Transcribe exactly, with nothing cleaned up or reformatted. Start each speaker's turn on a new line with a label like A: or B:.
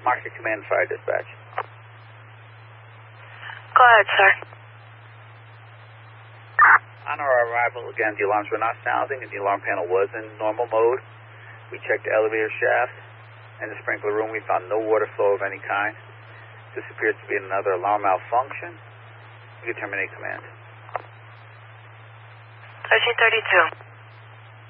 A: Market Command Fire Dispatch.
B: Go ahead, sir.
A: On our arrival, again, the alarms were not sounding and the alarm panel was in normal mode. We checked the elevator shaft and the sprinkler room. We found no water flow of any kind. This appears to be another alarm malfunction. You can terminate command.
B: thirteen thirty-two.